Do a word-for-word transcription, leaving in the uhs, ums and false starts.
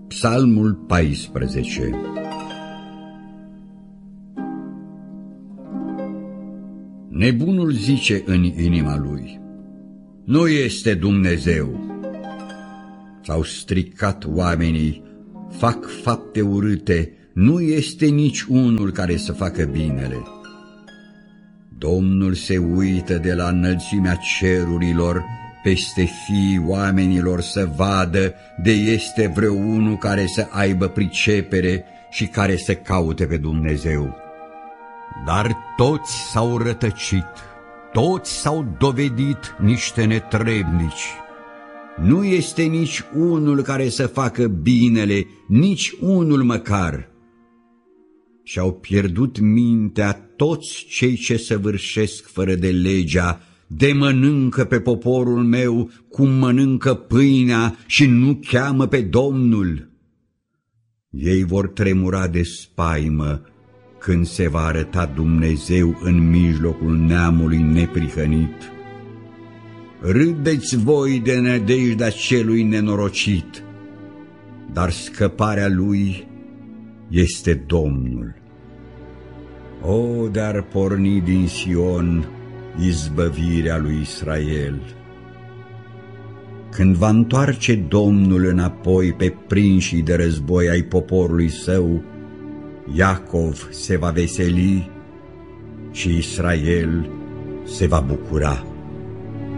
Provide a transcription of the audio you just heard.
Psalmul paisprezece. Nebunul zice în inima lui: nu este Dumnezeu. S-au stricat oamenii, fac fapte urâte, nu este nici unul care să facă binele. Domnul se uită de la înălțimea cerurilor peste fiii oamenilor să vadă de este vreunul care să aibă pricepere și care să caute pe Dumnezeu. Dar toți s-au rătăcit, toți s-au dovedit niște netrebnici. Nu este nici unul care să facă binele, nici unul măcar. Și-au pierdut mintea toți cei ce săvârșesc fără de legea, de mănâncă pe poporul meu cum mănâncă pâinea și nu cheamă pe Domnul. Ei vor tremura de spaimă când se va arăta Dumnezeu în mijlocul neamului neprihănit. Râdeți voi de nădejdea celui nenorocit, dar scăparea lui este Domnul. O, de-ar porni din Sion izbăvirea lui Israel! Când va întoarce Domnul înapoi pe prinșii de război ai poporului său, Iacov se va veseli și Israel se va bucura.